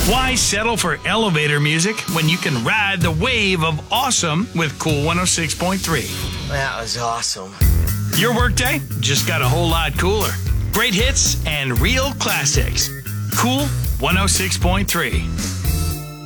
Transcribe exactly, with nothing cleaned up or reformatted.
Why settle for elevator music when you can ride the wave of awesome with Cool one oh six point three? That was awesome. Your workday just got a whole lot cooler. Great hits and real classics. Cool one oh six point three.